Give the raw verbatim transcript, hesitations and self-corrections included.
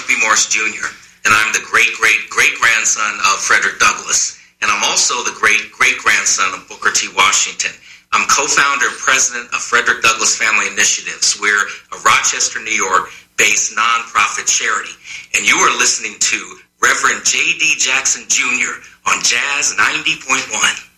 F B Morris Junior, and I'm the great-great-great-grandson of Frederick Douglass, and I'm also the great-great-grandson of Booker T. Washington. I'm co-founder and president of Frederick Douglass Family Initiatives. We're a Rochester, New York-based nonprofit charity, and you are listening to Reverend J D. Jackson Junior on Jazz ninety point one.